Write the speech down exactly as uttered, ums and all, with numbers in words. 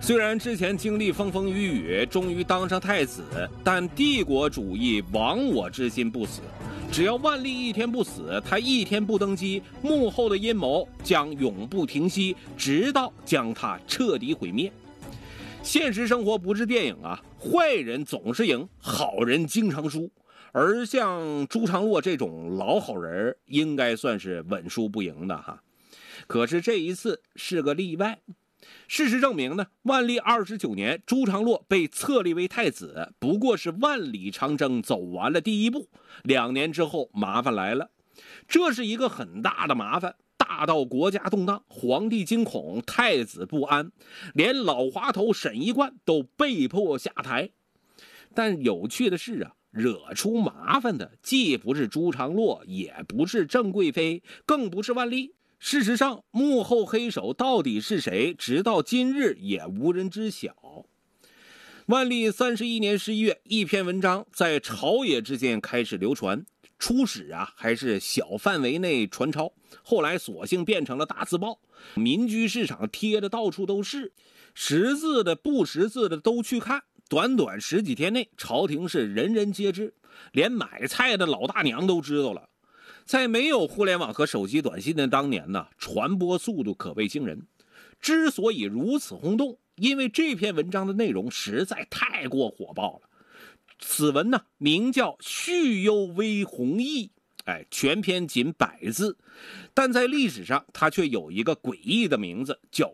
虽然之前经历风风雨雨，终于当上太子，但帝国主义亡我之心不死。只要万历一天不死，他一天不登基，幕后的阴谋将永不停息，直到将他彻底毁灭。现实生活不是电影啊，坏人总是赢，好人经常输。而像朱常洛这种老好人，应该算是稳输不赢的哈。可是这一次是个例外。事实证明呢，万历二十九年，朱常洛被册立为太子，不过是万里长征走完了第一步。两年之后，麻烦来了，这是一个很大的麻烦，大到国家动荡，皇帝惊恐，太子不安，连老滑头沈一贯都被迫下台。但有趣的是啊，惹出麻烦的既不是朱常洛，也不是郑贵妃，更不是万历。事实上，幕后黑手到底是谁，直到今日也无人知晓。万历三十一年十一月，一篇文章在朝野之间开始流传。初始啊，还是小范围内传抄，后来索性变成了大字报，民居市场贴的到处都是，识字的不识字的都去看。短短十几天内，朝廷是人人皆知，连买菜的老大娘都知道了。在没有互联网和手机短信的当年呢，传播速度可谓惊人。之所以如此轰动，因为这篇文章的内容实在太过火爆了。此文呢，名叫《续幽微弘毅》，哎，全篇仅百字，但在历史上它却有一个诡异的名字，叫